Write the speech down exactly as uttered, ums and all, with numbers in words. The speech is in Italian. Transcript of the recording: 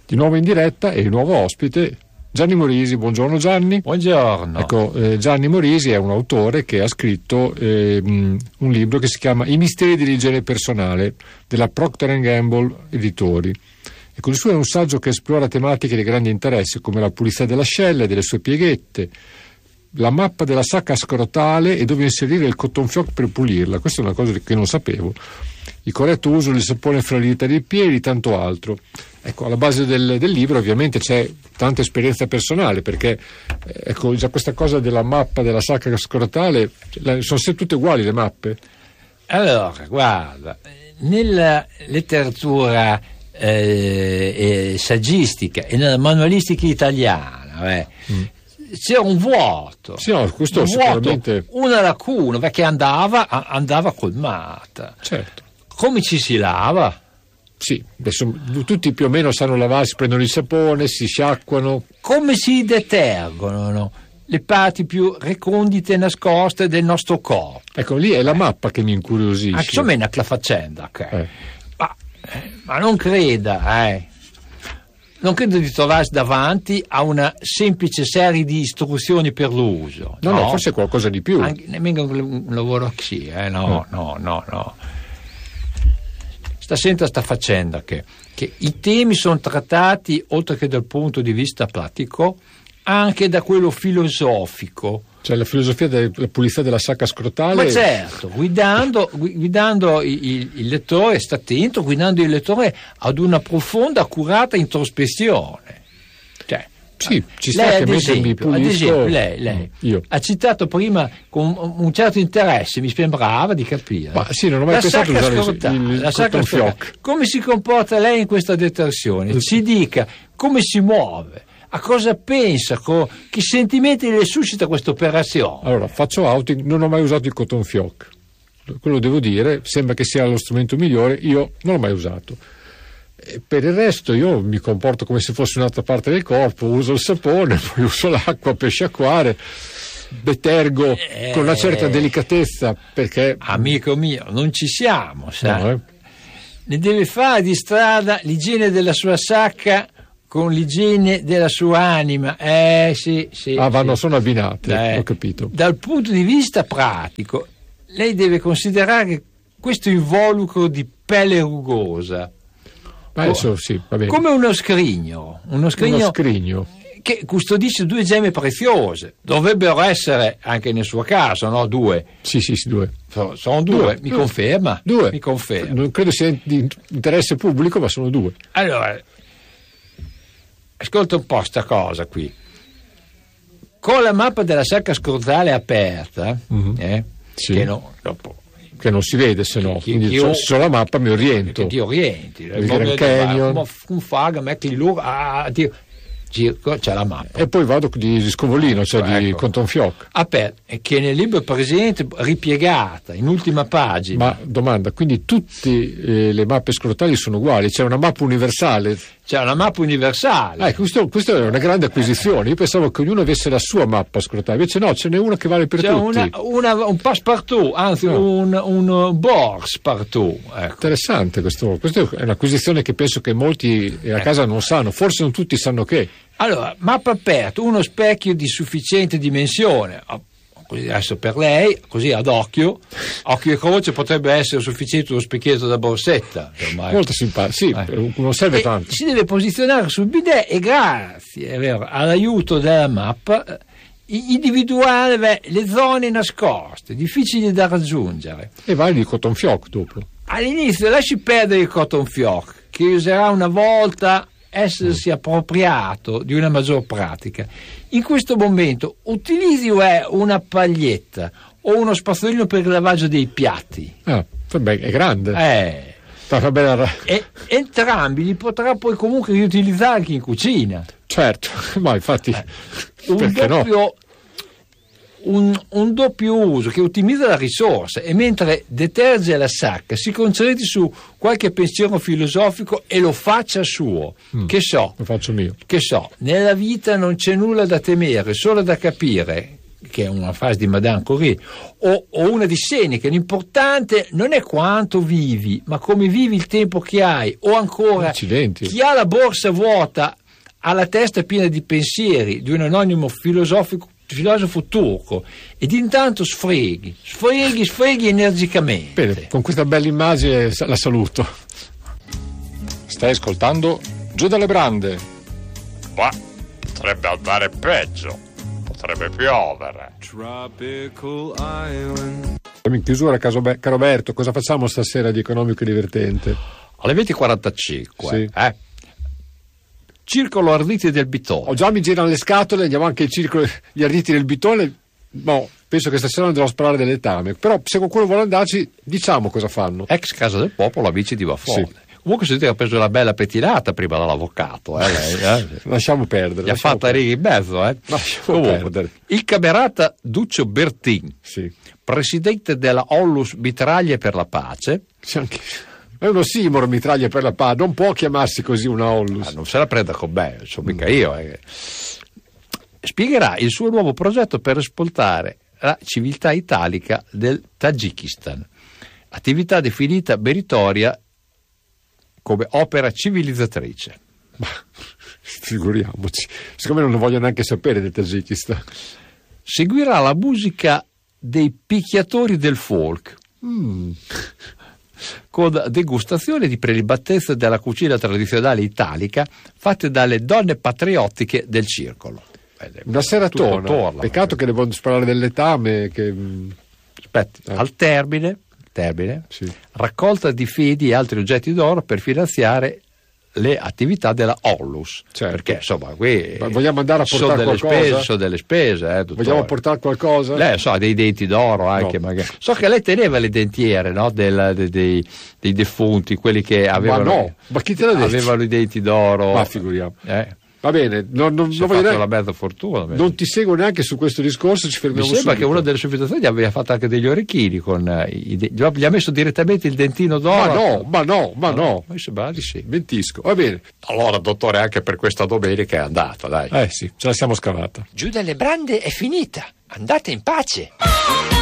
Di nuovo in diretta e il nuovo ospite Gianni Morisi. Buongiorno Gianni. Buongiorno. Ecco, eh, Gianni Morisi è un autore che ha scritto eh, un libro che si chiama I misteri dell'igiene personale, della Procter and Gamble Editori. Ecco, il suo è un saggio che esplora tematiche di grande interesse come la pulizia dell'ascella e delle sue pieghette, la mappa della sacca scrotale e dove inserire il cotton fioc per pulirla. Questa è una cosa che non sapevo. Il corretto uso del sapone fra le dita dei piedi, tanto altro. Ecco, alla base del, del libro ovviamente c'è tanta esperienza personale, perché ecco, già questa cosa della mappa della sacca scrotale, sono sempre tutte uguali le mappe? Allora, guarda, nella letteratura eh, eh, saggistica e nella manualistica italiana eh, mm. c'è un vuoto, sì, no, questo un sicuramente... vuoto, una lacuna perché andava, andava colmata. Certo. Come ci si lava? Sì, adesso tutti più o meno sanno lavarsi, prendono il sapone, si sciacquano. Come si detergono le parti più recondite e nascoste del nostro corpo? Ecco, lì è la mappa che mi incuriosisce. Ah, insomma, è la faccenda, ok. Eh. Ma, ma non creda, eh. Non credo di trovarsi davanti a una semplice serie di istruzioni per l'uso. No, no, no, forse qualcosa di più. Anche, nemmeno un lavoro così, eh. No, eh. no, no, no. Sta sempre sta faccenda che, che i temi sono trattati, oltre che dal punto di vista pratico, anche da quello filosofico. Cioè la filosofia della pulizia della sacca scrotale. Ma certo, guidando, guidando il, il lettore, sta attento, guidando il lettore ad una profonda, accurata introspezione. Cioè, sì, ci sta lei, che mentre mi pulisco... ad esempio, lei, lei io. ha citato prima con un certo interesse, mi sembrava di capire. Ma sì, non ho mai la pensato di usare scrotale, il, il la cotton fioc. Come si comporta lei in questa detersione? Ci dica come si muove, a cosa pensa, co, che sentimenti le suscita questa operazione. Allora, faccio outing, non ho mai usato il cotton fioc. Quello devo dire, sembra che sia lo strumento migliore, io non l'ho mai usato. Per il resto io mi comporto come se fosse un'altra parte del corpo, uso il sapone, poi uso l'acqua per sciacquare, detergo eh, con una certa delicatezza, perché... Amico mio, non ci siamo, sai? No, eh. Ne deve fare di strada l'igiene della sua sacca con l'igiene della sua anima. Eh sì, sì. Ah, vanno, sì. Sono abbinate, eh, ho capito. Dal punto di vista pratico, lei deve considerare questo involucro di pelle rugosa Adesso, sì, va bene. come uno scrigno, uno scrigno, uno scrigno che custodisce due gemme preziose. Dovrebbero essere anche nel suo caso, no? Due. Sì, sì, sì, due. So, sono due, due mi due. conferma? Due. Mi conferma. Non credo sia di interesse pubblico, ma sono due. Allora, ascolta un po' sta cosa qui. Con la mappa della sacca scrotale aperta, mm-hmm. eh, sì. che no, dopo che non si vede, se no, che, quindi che io, solo la mappa mi oriento. Che ti orienti, il Grand Canyon, un faga, metti loro, ah, Dio. Circo, c'è la mappa. E poi vado di, di scovolino, cioè ecco. di cotton fioc. Aperta, che nel libro è presente, ripiegata, in ultima pagina. Ma domanda, quindi tutte eh, le mappe scrotali sono uguali? C'è una mappa universale? C'è una mappa universale. Ah, questo, questa è una grande acquisizione. Io pensavo che ognuno avesse la sua mappa scrotale, invece no, ce n'è una che vale per c'è tutti. Una, una, un passepartout, anzi no. un, un borspartout. Ecco. Interessante questo. Questa è un'acquisizione che penso che molti a casa non sanno, forse non tutti sanno che. Allora, mappa aperta, uno specchio di sufficiente dimensione, così adesso per lei, così ad occhio, occhio e croce potrebbe essere sufficiente uno specchietto da borsetta. Ormai. Molto simpatico, sì, eh. non serve e tanto. Si deve posizionare sul bidet e grazie è vero, all'aiuto della mappa individuare le zone nascoste, difficili da raggiungere. E vai di cotton fioc dopo. All'inizio lasci perdere il cotton fioc, che userà una volta essersi appropriato di una maggior pratica. In questo momento utilizzi una paglietta o uno spazzolino per il lavaggio dei piatti. Ah, vabbè, è grande. Eh. Bella... E entrambi li potrà poi comunque riutilizzare anche in cucina. Certo, ma infatti eh. un perché doppio, no? Un, un doppio uso che ottimizza la risorsa, e mentre deterge la sacca si concentri su qualche pensiero filosofico e lo faccia suo. Mm, che so, lo faccio mio. Che so, nella vita non c'è nulla da temere, solo da capire. che è una frase di Madame Curie, o, o una di Seneca: l'importante non è quanto vivi, ma come vivi il tempo che hai. O ancora, accidenti, chi ha la borsa vuota ha la testa piena di pensieri, di un anonimo filosofico filosofo turco, ed intanto sfreghi, sfreghi, sfreghi energicamente. Bene, con questa bella immagine la saluto. Stai ascoltando Giù dalle Brande. Ma potrebbe andare peggio, potrebbe piovere. Siamo in chiusura, caro Roberto, cosa facciamo stasera di economico e divertente? Alle venti e quarantacinque, sì. eh? Circolo Arditi del Bitone. Oh, già mi girano le scatole, andiamo anche il circolo gli Arditi del Bitone. No, penso che stasera non devo sparare delle tame, però se qualcuno vuole andarci, diciamo cosa fanno. Ex Casa del Popolo, amici di Vafone. Sì. Comunque sentite che ha preso una bella pettinata prima dall'avvocato, eh, lei, eh? Lasciamo perdere. Gli ha fatta righe in mezzo, eh? Lasciamo Comunque, perdere. Il camerata Duccio Bertin, sì. presidente della Onlus Mitraglie per la Pace. C'è anche... È uno Simor Mitraglie per la Pace, non può chiamarsi così una Onlus. Ah, non se la prenda con me, sono mica io. Eh. Spiegherà il suo nuovo progetto per esportare la civiltà italica del Tagikistan, attività definita meritoria come opera civilizzatrice. Ma figuriamoci, secondo me non lo voglio neanche sapere del Tagikistan. Seguirà la musica dei picchiatori del folk. Mm. Con degustazione di prelibatezze della cucina tradizionale italica fatte dalle donne patriottiche del circolo. Una seratona, torna, peccato che devono sparare delle tame che... Aspetti, eh. al termine, termine sì. raccolta di fedi e altri oggetti d'oro per finanziare le attività della Onlus, certo. Perché insomma qui ma vogliamo andare a portare sono delle qualcosa? Spese, sono delle spese, eh, vogliamo portare qualcosa? Lei so dei denti d'oro anche, no. Magari. So che lei teneva le dentiere, no? Del, de, dei, dei defunti, quelli che avevano, ma no, ma chi te l'ha detto? Avevano i denti d'oro. Ma figuriamo. Eh. Va bene, non, non, non, voglio neanche, la mezza fortuna, non ti seguo neanche su questo discorso, ci fermiamo mi sembra subito. Che una delle sue fidanzate aveva fatto anche degli orecchini con uh, i de- gli ha messo direttamente il dentino d'oro. Ma no, ma no, ma no, no. Mi sembra di sì. Mentisco, va bene. Allora dottore, anche per questa domenica è andata, dai. Eh sì, ce la siamo scavata. Giù dalle Brande è finita, andate in pace.